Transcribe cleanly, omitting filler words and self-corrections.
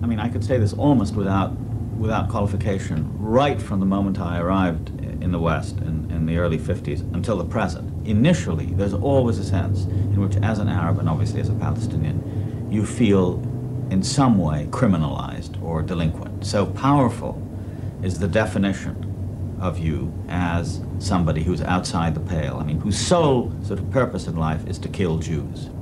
mean, I could say this almost without qualification, right from the moment I arrived in the West in the early 50s until the present. Initially, there's always a sense in which, as an Arab and obviously as a Palestinian, you feel in some way criminalized or delinquent. So powerful is the definition of you as somebody who's outside the pale, I mean, whose sole sort of purpose in life is to kill Jews.